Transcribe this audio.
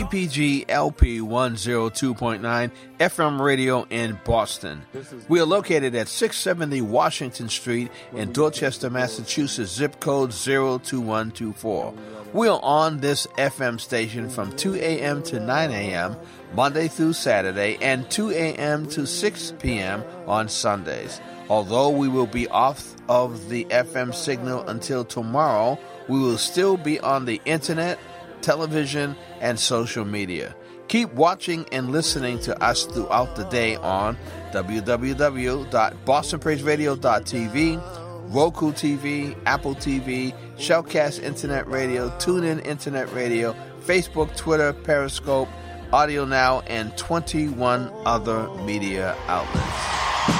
KPG LP 102.9 FM radio in Boston. We are located at 670 Washington Street in Dorchester, Massachusetts, zip code 02124. We are on this FM station from 2 a.m. to 9 a.m. Monday through Saturday and 2 a.m. to 6 p.m. on Sundays. Although we will be off of the FM signal until tomorrow, we will still be on the internet, television, and social media. Keep watching and listening to us throughout the day on www.bostonpraiseradio.tv, Roku TV, Apple TV, Shellcast Internet Radio, TuneIn Internet Radio, Facebook, Twitter, Periscope, Audio Now, and 21 other media outlets.